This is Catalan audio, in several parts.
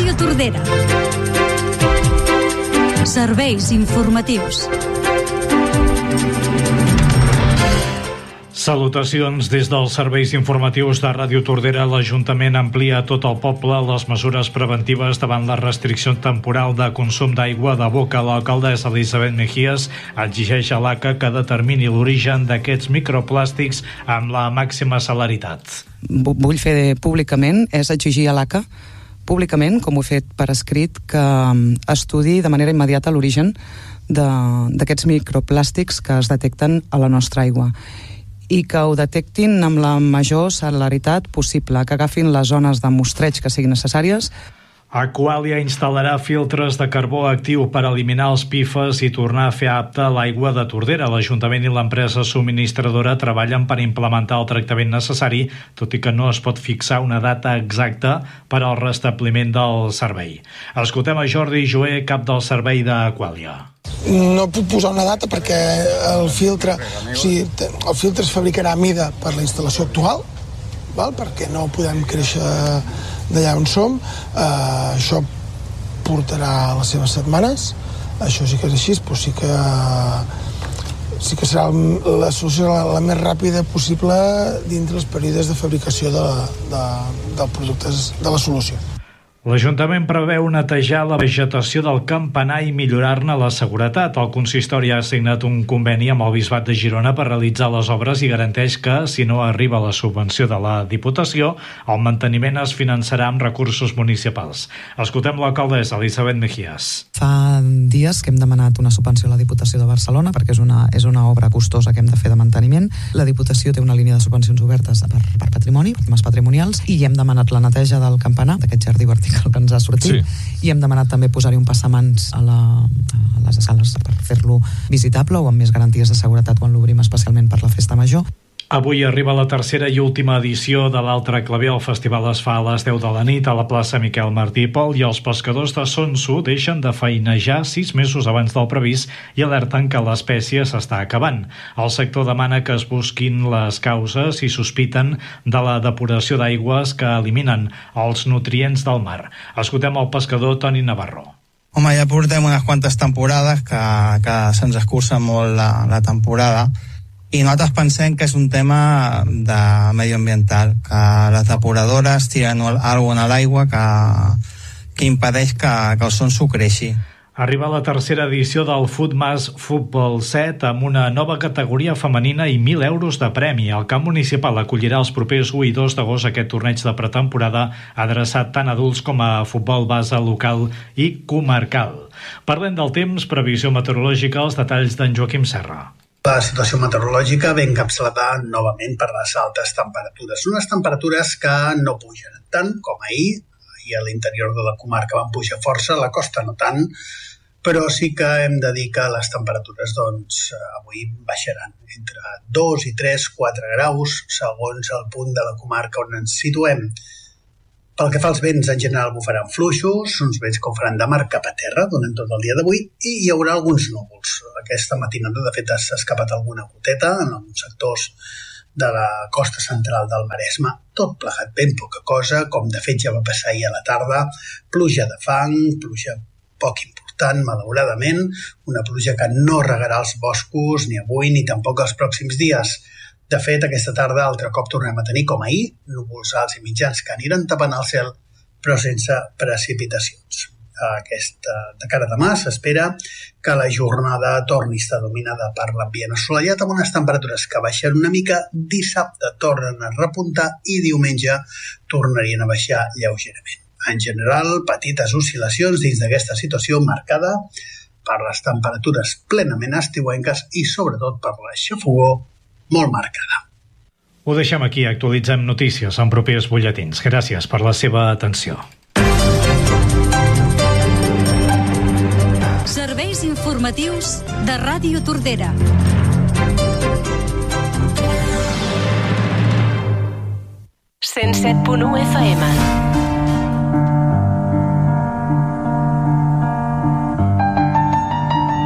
Ràdio Tordera. Serveis informatius. Salutacions des dels serveis informatius de Ràdio Tordera. L'Ajuntament amplia a tot el poble les mesures preventives davant la restricció temporal de consum d'aigua de boca. L'alcaldessa Elisabet Mejías exigeix a l'ACA que determini l'origen d'aquests microplàstics amb la màxima celeritat. Vull fer públicament és exigir a l'ACA públicament, com ho he fet per escrit, que estudi de manera immediata l'origen d'aquests microplàstics que es detecten a la nostra aigua i que ho detectin amb la major celeritat possible, que agafin les zones de mostreig que siguin necessàries. Aqualia instal·larà filtres de carbó actiu per eliminar els PFAS i tornar a fer apta l'aigua de Tordera. L'Ajuntament i l'empresa subministradora treballen per implementar el tractament necessari, tot i que no es pot fixar una data exacta per al restabliment del servei. Escoltem a Jordi Joé, cap del servei d'Aqualia. No puc posar una data perquè el filtre es fabricarà a mida per la instal·lació actual, perquè no podem créixer d'allà on som. Això portarà les seves setmanes, això sí que és així, però sí que serà la solució la més ràpida possible dintre els períodes de fabricació del producte, de la solució. L'Ajuntament preveu netejar la vegetació del campanar i millorar-ne la seguretat. El consistori ha signat un conveni amb el Bisbat de Girona per realitzar les obres i garanteix que, si no arriba la subvenció de la Diputació, el manteniment es finançarà amb recursos municipals. Escoltem l'alcaldessa Elisabet Mejías. Fa dies que hem demanat una subvenció a la Diputació de Barcelona perquè és una obra costosa que hem de fer de manteniment. La Diputació té una línia de subvencions obertes per patrimoni, per temes patrimonials, i hem demanat la neteja del campanar, d'aquest jardí vertical que ens ha sortit, i hem demanat també posar-hi un passamans a les escales per fer-lo visitable o amb més garanties de seguretat quan l'obrim, especialment per la festa major. Avui arriba la tercera i última edició de l'Altre Claver. El festival es fa a les 10 de la nit a la plaça Miquel Martí i Pol i els pescadors de Sonsu deixen de feinejar 6 mesos abans del previst i alerten que l'espècie s'està acabant. El sector demana que es busquin les causes i sospiten de la depuració d'aigües que eliminen els nutrients del mar. Escoltem el pescador Toni Navarro. Home, ja portem unes quantes temporades que se'ns escurça molt la temporada. I nosaltres pensem que és un tema de medioambiental, que les depuradores tiren alguna a l'aigua que impedeix que el sonso creixi. Arriba la tercera edició del Footmas Futbol 7 amb una nova categoria femenina i 1.000 euros de premi. El camp municipal acollirà els propers 1 i 2 d'agost aquest torneig de pretemporada adreçat tant a adults com a futbol base local i comarcal. Parlem del temps, previsió meteorològica, els detalls d'en Joaquim Serra. La situació meteorològica ve encapçalada novament per les altes temperatures. Unes temperatures que no pugen tant com ahir a l'interior de la comarca van pujar força, a la costa no tant, però sí que hem de dir que les temperatures avui baixaran entre 2 i 3, 4 graus segons el punt de la comarca on ens situem. Pel que fa als vents, en general bufaran fluixos, uns vents que ho faran de mar cap a terra durant tot el dia d'avui i hi haurà alguns núvols. Aquesta matinada, de fet, s'ha escapat alguna goteta en alguns sectors de la costa central del Maresme. Tot plegat ben poca cosa, com de fet ja va passar ahir a la tarda. Pluja de fang, pluja poc important, malauradament, una pluja que no regarà els boscos ni avui ni tampoc els pròxims dies. De fet, aquesta tarda altre cop tornem a tenir, com ahir, núvols alts i mitjans que aniran tapant el cel, però sense precipitacions. De cara a demà s'espera que la jornada torni a estar dominada per l'ambient assolellat amb unes temperatures que baixen una mica, dissabte tornen a repuntar i diumenge tornarien a baixar lleugerament. En general, petites oscil·lacions dins d'aquesta situació marcada per les temperatures plenament estiuenques i sobretot per la xafogor molt marcada. Ho deixem aquí, actualitzem notícies en propers butlletins. Gràcies per la seva atenció. Serveis informatius de Ràdio Tordera. .107.1 FM.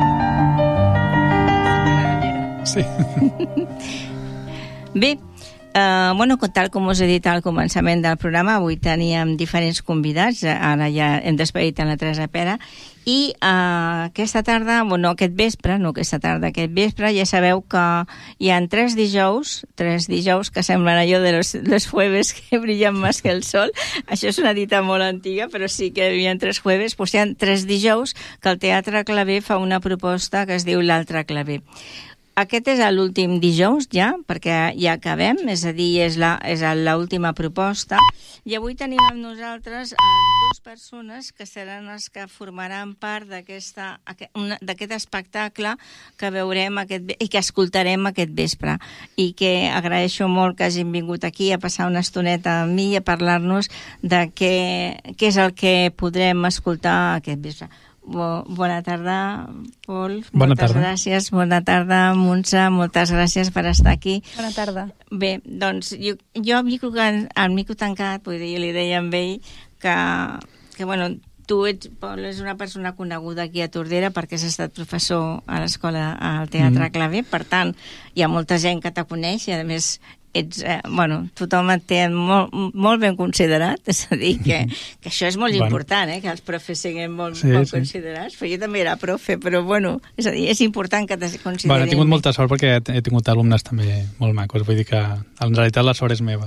Sí. Bé, Tal com us he dit al començament del programa, avui teníem diferents convidats, ara ja hem despedit a la Teresa Pera, i aquesta tarda, aquest vespre, aquest vespre, ja sabeu que hi ha tres dijous que semblen allò de los jueves que brillen més que el sol. Això és una dita molt antiga, però sí que hi ha tres jueves, doncs hi ha tres dijous que el Teatre Claver fa una proposta que es diu l'Altre Claver. Aquest és l'últim dijous ja, perquè ja acabem, és a dir, és l'última proposta. I avui tenim amb nosaltres dues persones que seran les que formaran part d'aquest espectacle que veurem i que escoltarem aquest vespre. I que agraeixo molt que hagin vingut aquí a passar una estoneta amb mi i a parlar-nos de què és el que podrem escoltar aquest vespre. Bona tarda, Pol. Moltes gràcies. Bona tarda, Montse. Moltes gràcies per estar aquí. Bona tarda. Bé, doncs jo al micro tancat, jo li deia a ell que tu ets, Pol, és una persona coneguda aquí a Tordera perquè has estat professor a l'escola al Teatre Claver, per tant, hi ha molta gent que te coneix i a més tothom et té molt ben considerat, és a dir, que això és molt important, que els profes siguin molt considerats, però jo també era profe, però és a dir, és important que t'has considerat. He tingut molta sort perquè he tingut alumnes també molt macos, vull dir que en realitat la sort és meva.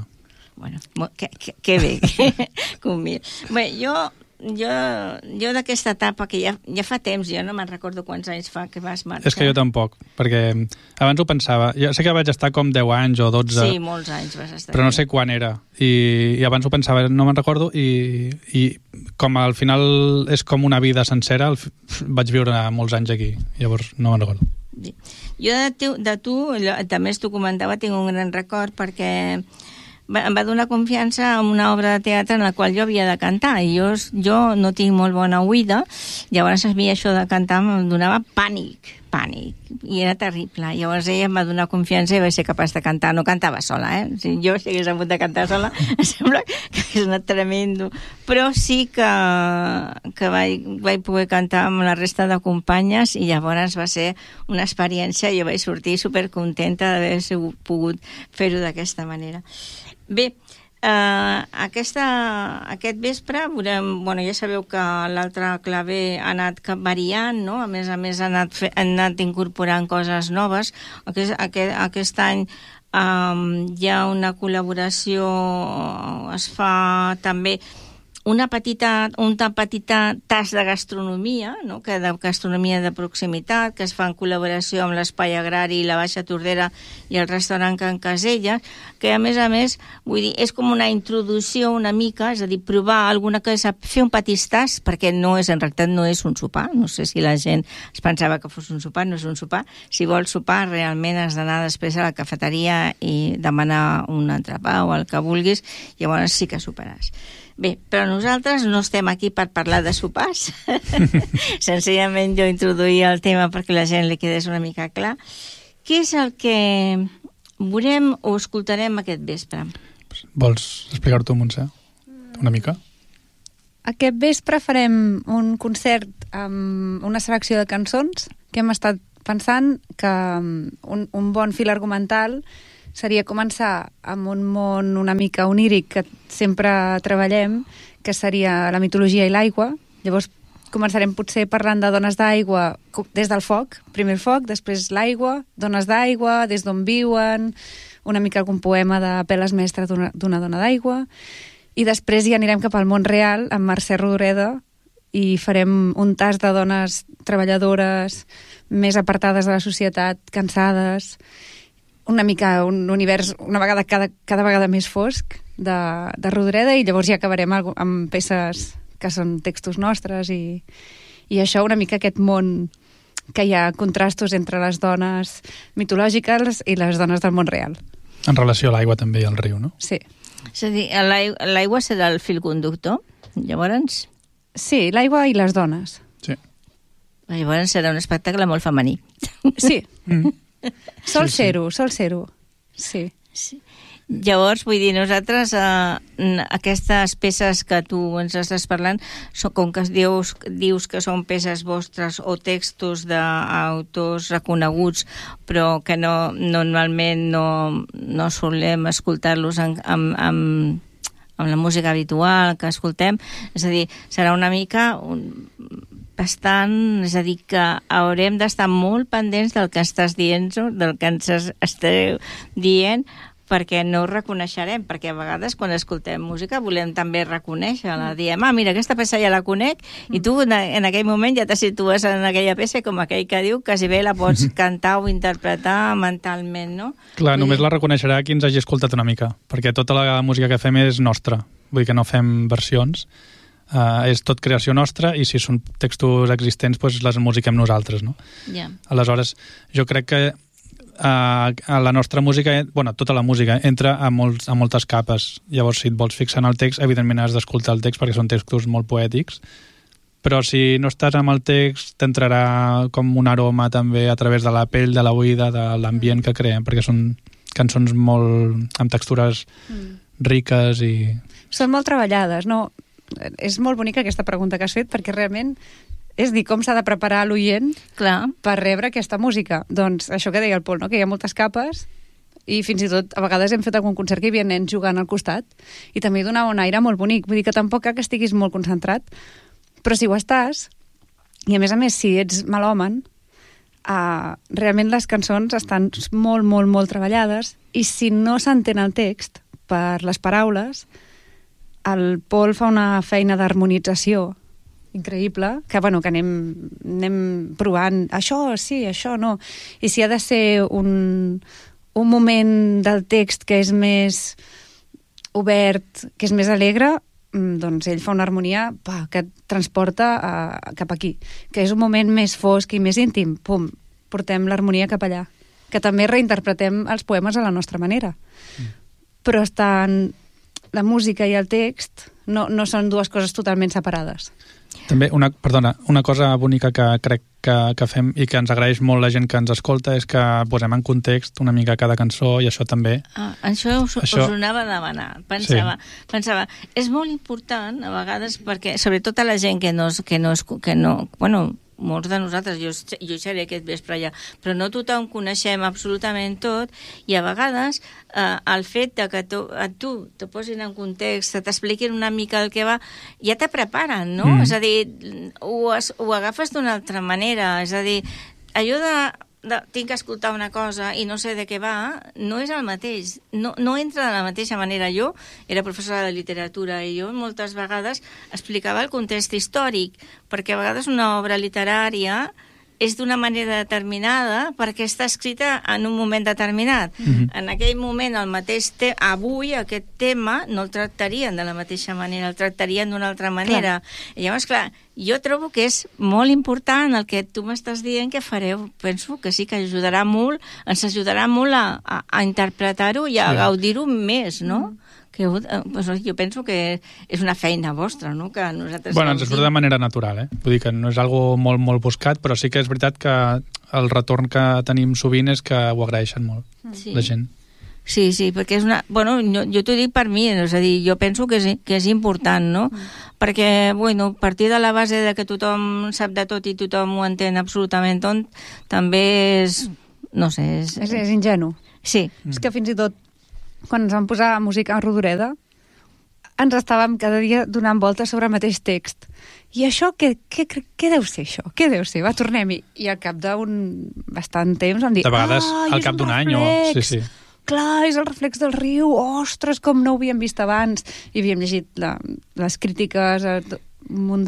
Que bé, convido. Bé, jo d'aquesta etapa que ja fa temps, jo no me'n recordo quants anys fa que vas marxar. És que jo tampoc, perquè abans ho pensava. Jo sé que vaig estar com 10 anys o 12. Sí, molts anys vas estar. Però no sé quan era. I abans ho pensava, no me'n recordo, i com al final és com una vida sencera, vaig viure molts anys aquí. Llavors no me'n recordo. Jo de tu, també t'ho comentava, tinc un gran record perquè em va donar confiança en una obra de teatre en la qual jo havia de cantar i jo no tinc molt bona oïda, llavors a mi això de cantar em donava pànic i era terrible. Llavors ella em va donar confiança i vaig ser capaç de cantar. No cantava sola, Si jo hagués hagut de cantar sola em sembla que hagués anat tremendo, però sí que vaig poder cantar amb la resta de companyes i llavors va ser una experiència i jo vaig sortir supercontenta d'haver pogut fer-ho d'aquesta manera. Bé, aquest vespre veurem, ja sabeu que l'Altre Claver ha anat variant, no? A més ha anat incorporant coses noves. Aquest any hi ha una col·laboració, es fa també un petit tas de gastronomia, no? Que de gastronomia de proximitat, que es fa en col·laboració amb l'Espai Agrari i la Baixa Tordera i el restaurant Can Casella, que a més, vull dir, és com una introducció una mica, és a dir, provar alguna cosa, fer un petit tas, perquè en realitat no és un sopar, no sé si la gent es pensava que fos un sopar, no és un sopar. Si vols sopar, realment has d'anar després a la cafeteria i demanar un entrepà o el que vulguis, llavors sí que soparàs. Bé, però nosaltres no estem aquí per parlar de sopars. Senzillament jo introduïa el tema perquè la gent li quedés una mica clar. Què és el que veurem o escoltarem aquest vespre? Vols explicar-t'ho, Montse, una mica? Aquest vespre farem un concert amb una selecció de cançons que hem estat pensant que un bon fil argumental seria començar amb un món una mica oníric que sempre treballem, que seria la mitologia i l'aigua. Llavors començarem potser parlant de dones d'aigua des del foc, primer el foc, després l'aigua, dones d'aigua, des d'on viuen, una mica algun poema de Peles Mestre d'una dona d'aigua, i després ja anirem cap al món real amb Mercè Rodoreda i farem un tas de dones treballadores més apartades de la societat, cansades, una mica un univers cada vegada més fosc de Rodoreda, i llavors ja acabarem amb peces que són textos nostres i això, una mica aquest món que hi ha contrastos entre les dones mitològiques i les dones del món real. En relació a l'aigua també i al riu, no? Sí. És a dir, l'aigua serà el fil conductor, llavors? Sí, l'aigua i les dones. Sí. Llavors serà un espectacle molt femení. Sí. Sol ser-ho. Sí. Llavors, vull dir, nosaltres aquestes peces que tu ens estàs parlant, com que dius que són peces vostres o textos d'autors reconeguts, però que normalment no solem escoltar-los amb la música habitual que escoltem, és a dir, serà una mica bastant, és a dir, que haurem d'estar molt pendents del que estàs dient, del que ens esteu dient, perquè no ho reconeixerem, perquè a vegades quan escoltem música volem també reconèixer-la, diem, mira, aquesta peça ja la conec, i tu en aquell moment ja te situes en aquella peça com aquell que diu que si bé la pots cantar o interpretar mentalment, no? Clar, només la reconeixerà qui ens hagi escoltat una mica, perquè tota la música que fem és nostra, vull dir que no fem versions, és tot creació nostra, i si són textos existents, doncs les musiquem nosaltres, no? Yeah. Aleshores, jo crec que a la nostra música, tota la música entra a moltes capes. Llavors, si et vols fixar en el text, evidentment has d'escoltar el text perquè són textos molt poètics, però si no estàs amb el text t'entrarà com un aroma també a través de la pell, de la oïda, de l'ambient que creem, perquè són cançons molt amb textures riques i... Són molt treballades, no? És molt bonica aquesta pregunta que has fet, perquè realment és dir, com s'ha de preparar l'oient per rebre aquesta música. Doncs això que deia el Pol, no? Que hi ha moltes capes, i fins i tot a vegades hem fet algun concert que hi havia nens jugant al costat, i també donava un aire molt bonic. Vull dir que tampoc que estiguis molt concentrat, però si ho estàs, i a més, si ets melòman, realment les cançons estan molt, molt, molt treballades, i si no s'entén el text per les paraules, el Pol fa una feina d'harmonització increïble, que anem provant això sí, això no, i si ha de ser un moment del text que és més obert, que és més alegre, doncs ell fa una harmonia que et transporta cap aquí, que és un moment més fosc i més íntim, portem l'harmonia cap allà, que també reinterpretem els poemes a la nostra manera, però estan la música i el text no són dues coses totalment separades. També, una cosa bonica que crec que fem i que ens agraeix molt la gent que ens escolta és que posem en context una mica cada cançó, i això també... Això us ho anava a demanar. Pensava, és molt important a vegades perquè, sobretot a la gent que no molts de nosaltres, jo seré aquest vespre allà, però no tothom coneixem absolutament tot, i a vegades el fet de que tu te posin en context, t'expliquin una mica el que va, ja te preparen, no? És a dir, ho agafes d'una altra manera, és a dir, allò tinc que escoltar una cosa i no sé de què va, no és el mateix, no entra de la mateixa manera. Jo era professora de literatura i jo moltes vegades explicava el context històric, perquè a vegades una obra literària és d'una manera determinada perquè està escrita en un moment determinat. En aquell moment, avui aquest tema no el tractarien de la mateixa manera, el tractarien d'una altra manera. I llavors, clar, jo trobo que és molt important el que tu m'estàs dient que fareu. Penso que sí, que ajudarà molt, ens ajudarà molt a interpretar-ho i a gaudir-ho més, no? Jo penso que és una feina vostra, no? Que nosaltres... Ens surt de manera natural, Vull dir que no és algo molt, molt buscat, però sí que és veritat que el retorn que tenim sovint és que ho agraeixen molt, la gent. Sí, perquè és una... jo t'ho dic per mi, és a dir, jo penso que és important, no? Perquè, partir de la base de que tothom sap de tot i tothom ho entén absolutament tot, també és... no sé... És ingenu. Sí. És que fins i tot quan ens vam posar música a Rodoreda, ens estàvem cada dia donant voltes sobre el mateix text. I això, què deu ser això? Què deu ser? Tornem-hi. I al cap d'un bastant temps vam dir... De vegades, al cap d'un any, sí. Clar, és el reflex del riu, ostres, com no ho havíem vist abans. I havíem llegit les crítiques, un munt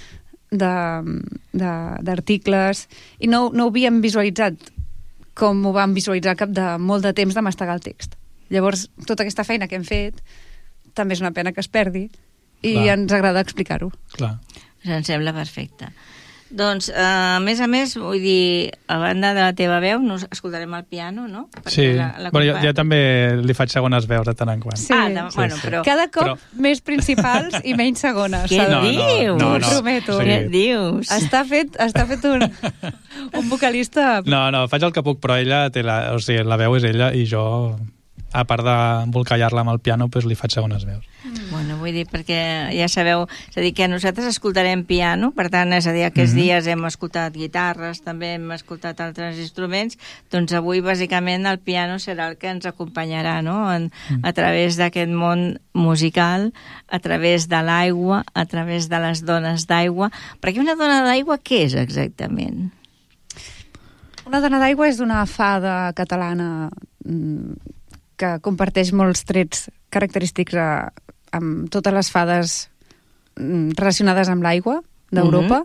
d'articles, i no ho havíem visualitzat com ho vam visualitzar al cap de molt de temps de mastegar el text. Llavors, tota aquesta feina que hem fet també és una pena que es perdi i ens agrada explicar-ho. Clar. Em sembla perfecte. Doncs, a més, vull dir, a banda de la teva veu, escoltarem el piano, no? Perquè jo també li faig segones veus de tant en quant. Sí. Però... Cada cop més principals i menys segones. Què dius? No, prometo. Què dius? Està fet un vocalista... No, faig el que puc, però ella té la veu és ella i jo a part d'embolcallar-la amb el piano, doncs li faig segones veus. Bueno, vull dir, perquè ja sabeu, és a dir, que nosaltres escoltarem piano, per tant, és a dir, aquests dies hem escoltat guitarres, també hem escoltat altres instruments, doncs avui, bàsicament, el piano serà el que ens acompanyarà, no?, a través d'aquest món musical, a través de l'aigua, a través de les dones d'aigua. Perquè una dona d'aigua, què és exactament? Una dona d'aigua és una fada catalana que comparteix molts trets característics amb totes les fades relacionades amb l'aigua d'Europa.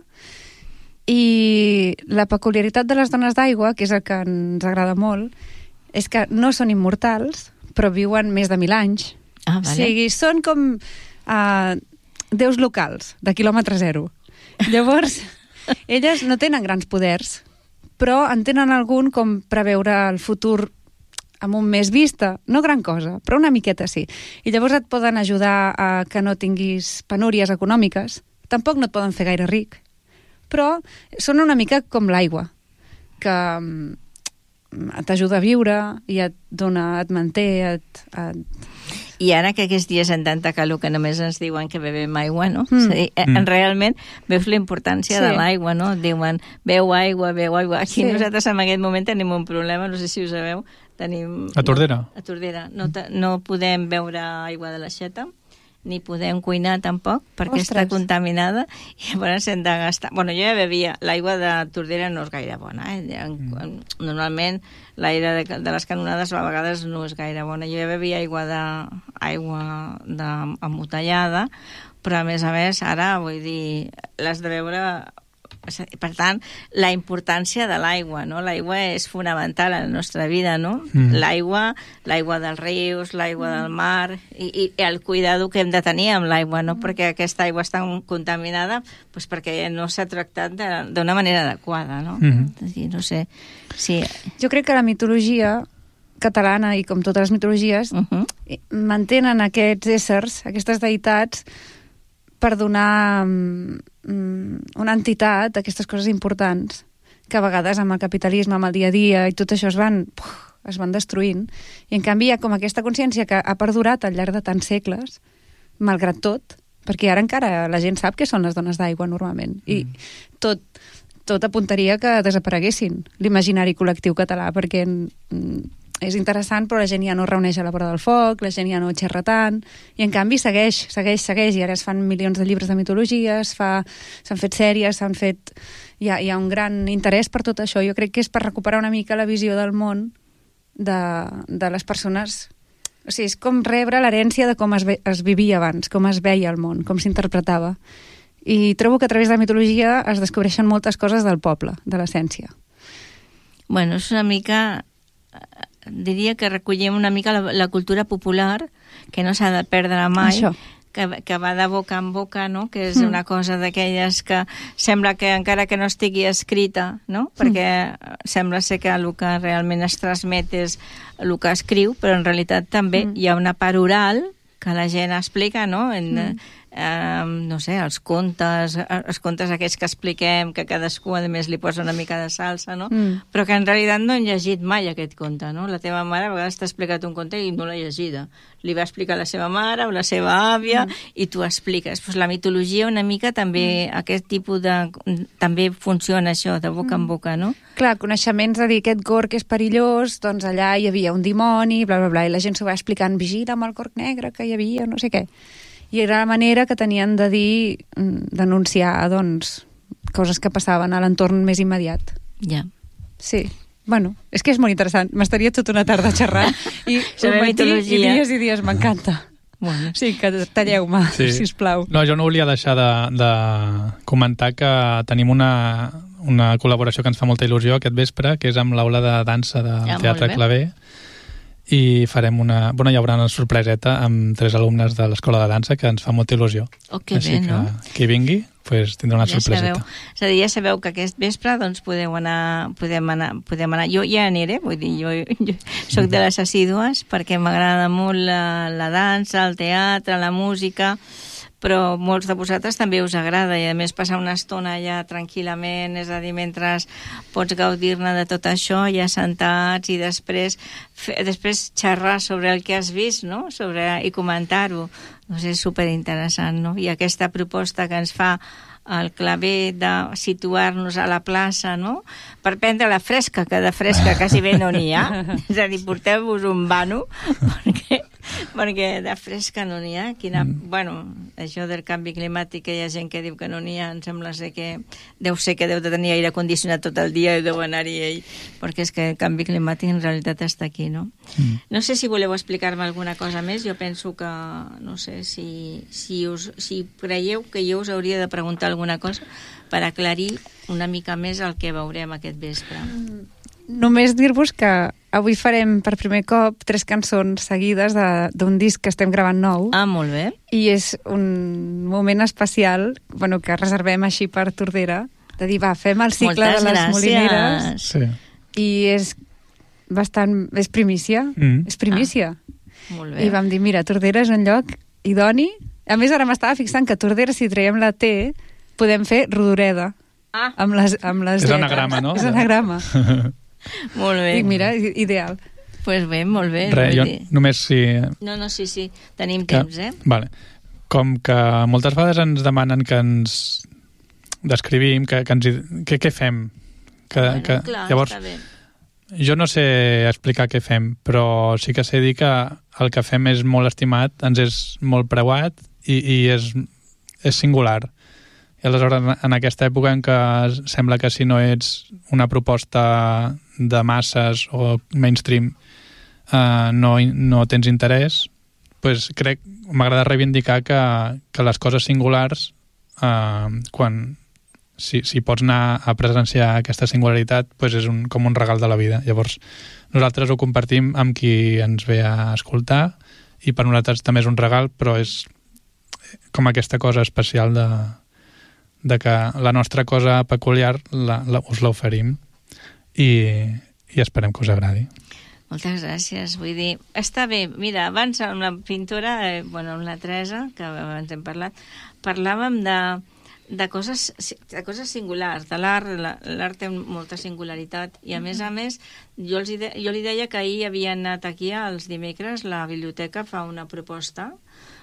I la peculiaritat de les dones d'aigua, que és el que ens agrada molt, és que no són immortals, però viuen més de 1.000 anys. Ah, vale. O sigui, són com déus locals, de quilòmetre zero. Llavors, elles no tenen grans poders, però en tenen algun com preveure el futur amb un mes vista, no gran cosa, però una miqueta sí. I llavors et poden ajudar a que no tinguis penúries econòmiques, tampoc no et poden fer gaire ric, però són una mica com l'aigua, que t'ajuda a viure i et dona, et manté, I ara que aquests dies en tanta calor que només ens diuen que bevem aigua, no? És a dir, realment veus la importància de l'aigua, no? Et diuen, beu aigua. Aquí nosaltres en aquest moment tenim un problema, no sé si ho sabeu, tenim... A Tordera? A Tordera. No podem beure aigua de l'aixeta, ni podem cuinar tampoc, perquè està contaminada, i llavors hem de gastar... Bueno, jo ja bevia, l'aigua de Tordera no és gaire bona, Normalment l'aire de les canonades a vegades no és gaire bona. Jo ja bevia aigua embotellada, però a més, ara, vull dir, l'has de beure... Per tant, la importància de l'aigua, no? L'aigua és fonamental a la nostra vida, no? L'aigua dels rius, l'aigua del mar, i el cuidado que hem de tenir amb l'aigua, no? Perquè aquesta aigua està contaminada doncs perquè no s'ha tractat d'una manera adequada, no? No sé si... Jo crec que la mitologia catalana, i com totes les mitologies, mantenen aquests éssers, aquestes deïtats, per donar una entitat, aquestes coses importants, que a vegades amb el capitalisme, amb el dia a dia i tot això es van destruint. I en canvi hi ha com aquesta consciència que ha perdurat al llarg de tants segles, malgrat tot, perquè ara encara la gent sap què són les dones d'aigua normalment. I tot apuntaria que desapareguessin l'imaginari col·lectiu català, perquè és interessant, però la gent ja no reuneix a la vora del foc, la gent ja no xerra tant, i en canvi segueix, i ara es fan milions de llibres de mitologia, s'han fet sèries, hi ha un gran interès per tot això. Jo crec que és per recuperar una mica la visió del món de les persones. O sigui, és com rebre l'herència de com es vivia abans, com es veia el món, com s'interpretava. I trobo que a través de la mitologia es descobreixen moltes coses del poble, de l'essència. Bueno, és una mica... diria que recollim una mica la cultura popular, que no s'ha de perdre mai, que va de boca en boca, no? Que és una cosa d'aquelles que sembla que encara que no estigui escrita, no? Perquè sembla ser que el que realment es transmet és el que escriu, però en realitat també hi ha una part oral que la gent explica, no? No sé, els contes aquests que expliquem, que cadascú a més li posa una mica de salsa, no? Però que en realitat no han llegit mai aquest conte, no? La teva mare a vegades t'ha explicat un conte i no l'ha llegida. Li va explicar la seva mare o la seva àvia i tu expliques. Pues la mitologia una mica també, aquest tipus de... també funciona això, de boca en boca, no? Clar, coneixements de dir aquest gorg és perillós, doncs allà hi havia un dimoni, bla, bla, bla, i la gent s'ho va explicant, vigila amb el gorg negre que hi havia, no sé què. I era la manera que tenien de dir, denunciar, doncs, coses que passaven a l'entorn més immediat. Ja. Sí. Bueno, és que és molt interessant. M'estaria tota una tarda xerrant i un matí i dies, m'encanta. Bueno. Sí, que talleu-me, sisplau. No, jo no volia deixar de comentar que tenim una col·laboració que ens fa molta il·lusió aquest vespre, que és amb l'aula de dansa del Teatre Claver, i farem hi haurà una sorpreseta amb 3 alumnes de l'Escola de Dansa que ens fa molta il·lusió. Que bé, no? Qui vingui, pues, tindrà una sorpreseta. És a dir, ja sabeu que aquest vespre doncs, podem anar. Jo ja aniré, vull dir, jo soc de les assídues perquè m'agrada molt la dansa, el teatre, la música, però molts de vosaltres també us agrada, i a més passar una estona allà tranquil·lament, és a dir, mentre pots gaudir-ne de tot això, ja sentats, i després xerrar sobre el que has vist, no? I comentar-ho. Doncs és superinteressant, no? I aquesta proposta que ens fa el claver de situar-nos a la plaça, no? Per prendre la fresca, que de fresca quasi bé no n'hi ha. És a dir, porteu-vos un vano, perquè de fresca no n'hi ha. Bueno, això del canvi climàtic, que hi ha gent que diu que no n'hi ha, em sembla que deu de tenir aire condicionat tot el dia i deu anar-hi ell, perquè és que el canvi climàtic en realitat està aquí, no? No sé si voleu explicar-me alguna cosa més. Jo penso que, no sé, si creieu que jo us hauria de preguntar alguna cosa per aclarir una mica més el que veurem aquest vespre. Només dir-vos que avui farem per primer cop 3 cançons seguides d'un disc que estem gravant nou. Ah, molt bé. I és un moment especial, bueno, que reservem així per Tordera, de dir, va, fem el cicle de les Molineres. Sí. I és primícia. És primícia. Molt bé. I vam dir, mira, Tordera és un lloc idoni. A més, ara m'estava fixant que Tordera, si traiem la T, podem fer Rodoreda. Amb les és anagrama, no? És anagrama. Molt bé. Dic, mira, ideal. Pues bé, molt bé. Jo només si... No, sí, tenim temps, Vale. Com que moltes vegades ens demanen que ens descrivim, què fem. Clar, llavors, està bé. Jo no sé explicar què fem, però sí que sé dir que el que fem és molt estimat, ens és molt preuat i és singular. I aleshores, en aquesta època en què sembla que si no ets una proposta de masses o mainstream no tens interès, doncs m'agrada reivindicar que les coses singulars, si pots anar a presenciar aquesta singularitat, doncs és com un regal de la vida. Llavors, nosaltres ho compartim amb qui ens ve a escoltar i per nosaltres també és un regal, però és com aquesta cosa especial de que la nostra cosa peculiar us l'oferim i esperem que us agradi. Moltes gràcies. Vull dir, està bé. Mira, abans amb la pintora, amb la Teresa, que abans hem parlàvem de coses singulars, de l'art. L'art té molta singularitat i a més, jo li deia que ahir havia anat aquí els dimecres, la biblioteca fa una proposta,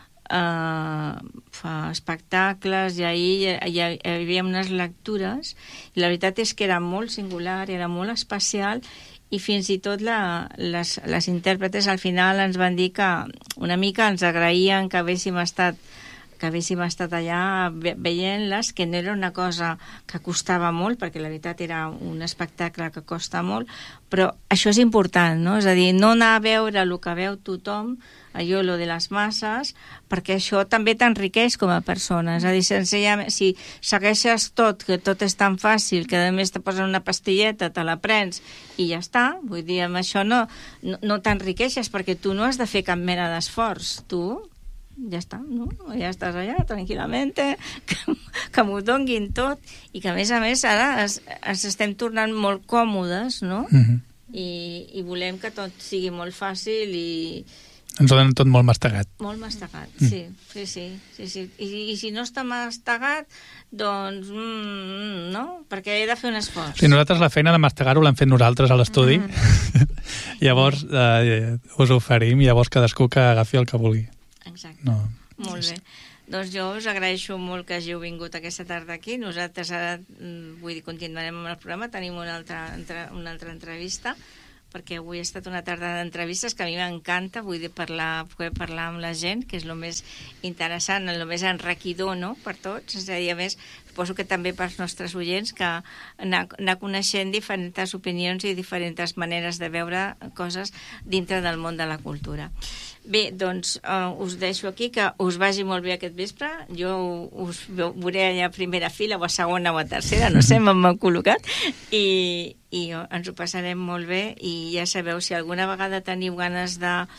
fa espectacles i ahir hi havia unes lectures i la veritat és que era molt singular, era molt especial i fins i tot les intèrpretes al final ens van dir que una mica ens agraïen que haguéssim estat allà veient-les, que no era una cosa que costava molt, perquè la veritat era un espectacle que costa molt, però això és important, no? És a dir, no anar a veure el que veu tothom, allò, lo de les masses, perquè això també t'enriqueix com a persona. És a dir, si segueixes tot, que tot és tan fàcil, que a més te posen una pastilleta, te la prens i ja està, vull dir, amb això no t'enriqueixes, perquè tu no has de fer cap mena d'esforç, tu ja està, no? Ja estàs allà tranquil·lament, que m'ho donguin tot i que a més ara ens estem tornant molt còmodes, no? I volem que tot sigui molt fàcil i ens ho donen tot molt mastegat. Molt mastegat, sí. I si no està mastegat, doncs no, perquè he de fer un esforç. Sí, nosaltres la feina de mastegar-ho l'hem fet nosaltres a l'estudi. Llavors us ho oferim i llavors cadascú que agafi el que vulgui. Exacte, molt bé. Doncs jo us agraeixo molt que hàgiu vingut aquesta tarda aquí. Nosaltres ara, continuarem amb el programa, tenim una altra entrevista, perquè avui ha estat una tarda d'entrevistes que a mi m'encanta, poder parlar amb la gent, que és el més interessant, el més enriquidor, no?, per tots. És a dir, a més, suposo que també pels nostres oients, que anar coneixent diferents opinions i diferents maneres de veure coses dintre del món de la cultura. Bé, doncs us deixo aquí, que us vagi molt bé aquest vespre. Jo us veuré allà a primera fila o a segona o a tercera, no sé, m'han col·locat, i ens ho passarem molt bé. I ja sabeu, si alguna vegada teniu ganes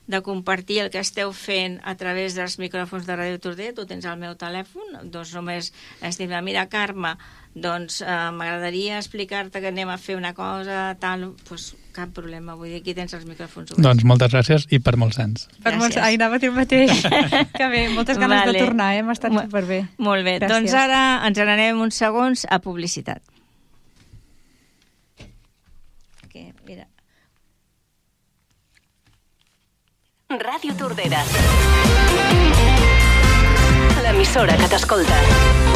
de compartir el que esteu fent a través dels micròfons de Ràdio Tordera. Tu tens el meu telèfon, doncs només ens dius, mira, Carme, doncs m'agradaria explicar-te que anem a fer una cosa, tal, doncs cap problema, vull dir, aquí tens els micròfons oberts. Doncs moltes gràcies i per molts anys. Per molts anys, anava a dir el mateix. Que bé, moltes ganes de tornar, hem estat superbé. Molt bé, doncs ara ens n'anem uns segons a publicitat. Que, mira. Ràdio Tordera, l'emissora que t'escolta.